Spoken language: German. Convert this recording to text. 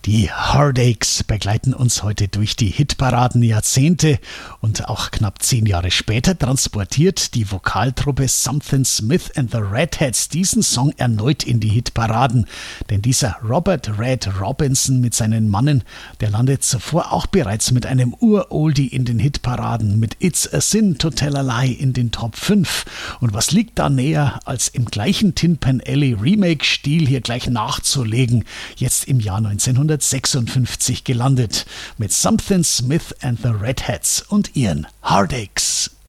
Die Heartaches begleiten uns heute durch die Hitparaden Jahrzehnte und auch knapp 10 Jahre später transportiert die Vokaltruppe Something Smith and the Redheads diesen Song erneut in die Hitparaden. Denn dieser Robert Red Robinson mit seinen Mannen, der landet zuvor auch bereits mit einem Ur-Oldie in den Hitparaden, mit It's a Sin to Tell a Lie in den Top 5. Und was liegt da näher, als im gleichen Tin Pan Alley Remake-Stil hier gleich nachzulegen, jetzt im Jahr 1956 gelandet, mit Something Smith and the Redheads und ihren Heartaches.